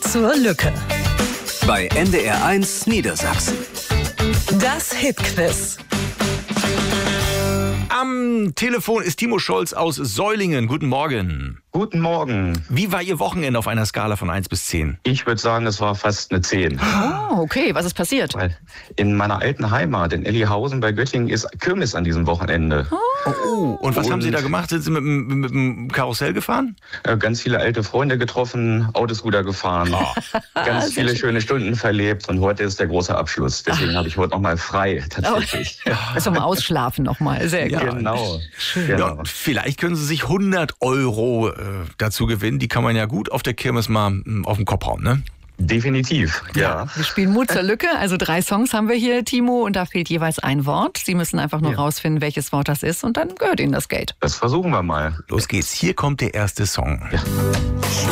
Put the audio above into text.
zur Lücke. Bei NDR1 Niedersachsen. Das Hitquiz. Am Telefon ist Timo Scholz aus Säulingen. Guten Morgen. Guten Morgen. Wie war Ihr Wochenende auf einer Skala von 1 bis 10? Ich würde sagen, es war fast eine 10. Oh, okay. Was ist passiert? Weil in meiner alten Heimat, in Ellihausen bei Göttingen, ist Kirmes an diesem Wochenende. Oh, und was haben Sie da gemacht? Sind Sie mit dem Karussell gefahren? Ganz viele alte Freunde getroffen, Autoscooter gefahren, ganz viele schöne Stunden verlebt und heute ist der große Abschluss. Deswegen habe ich heute nochmal frei, tatsächlich. Also mal ausschlafen nochmal. Sehr gut. Genau. Ja, vielleicht können Sie sich 100 Euro dazu gewinnen. Die kann man ja gut auf der Kirmes mal auf den Kopf hauen, ne? Definitiv, ja. Wir spielen Mut zur Lücke. Also 3 Songs haben wir hier, Timo, und da fehlt jeweils ein Wort. Sie müssen einfach nur rausfinden, welches Wort das ist und dann gehört Ihnen das Geld. Das versuchen wir mal. Los geht's. Hier kommt der erste Song. Ja.